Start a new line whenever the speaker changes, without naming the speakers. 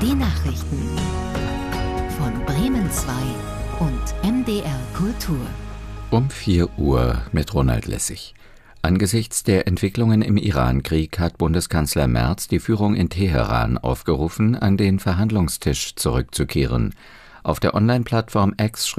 Die Nachrichten von Bremen 2 und MDR Kultur.
Um 4 Uhr mit Ronald Lessig. Angesichts der Entwicklungen im Iran-Krieg hat Bundeskanzler Merz die Führung in Teheran aufgerufen, an den Verhandlungstisch zurückzukehren. Auf der Online-Plattform X